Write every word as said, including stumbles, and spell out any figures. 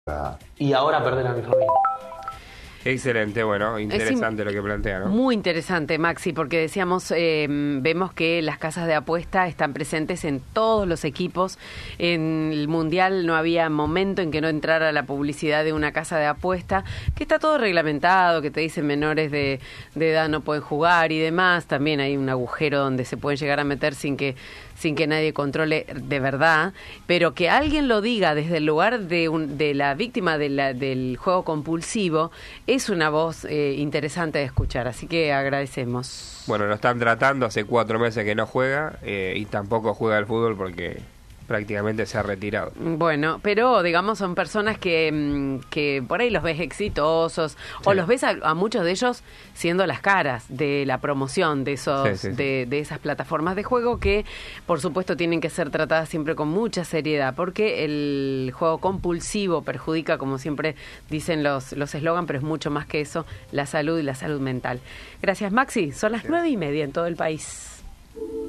Y ahora perder a mi familia. Excelente, bueno, interesante lo que plantea, ¿no? Muy interesante, Maxi, porque decíamos, eh, vemos que las casas de apuesta están presentes en todos los equipos. En el Mundial no había momento en que no entrara la publicidad de una casa de apuesta, que está todo reglamentado, que te dicen menores de, de edad no pueden jugar y demás. También hay un agujero donde se pueden llegar a meter sin que sin que nadie controle de verdad, pero que alguien lo diga desde el lugar de, un, de la víctima de la, del juego compulsivo es una voz eh, interesante de escuchar, así que agradecemos. Bueno, lo están tratando, hace cuatro meses que no juega eh, y tampoco juega al fútbol porque prácticamente se ha retirado. Bueno, pero digamos son personas que, que por ahí los ves exitosos, sí. O los ves a, a muchos de ellos siendo las caras de la promoción de esos sí, sí, sí. De, de esas plataformas de juego que por supuesto tienen que ser tratadas siempre con mucha seriedad, porque el juego compulsivo perjudica, como siempre dicen los los eslogan, pero es mucho más que eso, la salud y la salud mental. Gracias, Maxi, son las nueve y media en todo el país.